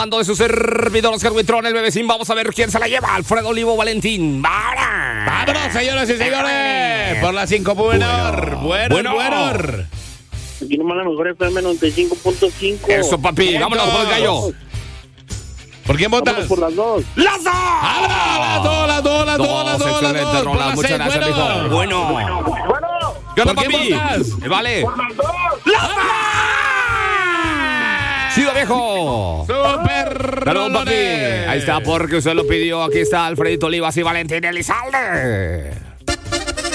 De su servidor Oscar Huitrón, el bebecín. Vamos a ver quién se la lleva. Alfredo Olivo Valentín. Vámonos, señoras y señores. Por la 5 Buenor. Buenor. Aquí nomás la mejor FM 95.5. Eso, papi. Vámonos por el gallo. ¿Por quién votas? Vámonos por las dos. ¡Las dos! Las dos. Excelente, Roland. Muchas gracias, mijo. Bueno. ¿Qué onda, ¿Por quién papi? votas? Vale. Por las dos. ¡Las dos! ¡Chido, viejo! ¡Súper! ¡Salud, papi! Ahí está, porque usted lo pidió. Aquí está Alfredito Olivas y Valentín Elizalde.